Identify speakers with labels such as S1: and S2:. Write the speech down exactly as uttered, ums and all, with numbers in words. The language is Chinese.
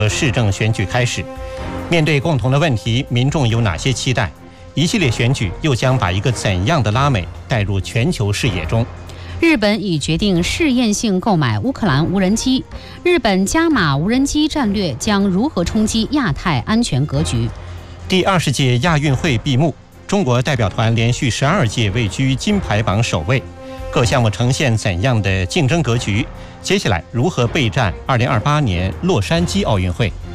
S1: 市政选举开始，面对共同的问题，民众有哪些期待？一系列选举又将把一个怎样的拉美带入全球视野中？
S2: 日本已决定试验性购买乌克兰无人机，日本加码无人机战略将如何冲击亚太安全格局？
S1: 第二十届亚运会闭幕，中国代表团连续十二届位居金牌榜首位，各项目呈现怎样的竞争格局？接下来如何备战二零二八年洛杉矶奥运会？